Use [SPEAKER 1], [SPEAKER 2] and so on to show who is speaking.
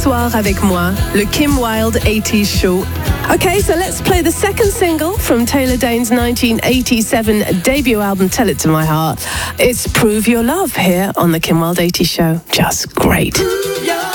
[SPEAKER 1] soir avec moi, le Kim Wilde 80s Show. Okay, so let's play the second single from Taylor Dayne's 1987 debut album, Tell It To My Heart. It's Prove Your Love here on the Kim Wilde 80s Show. Just great.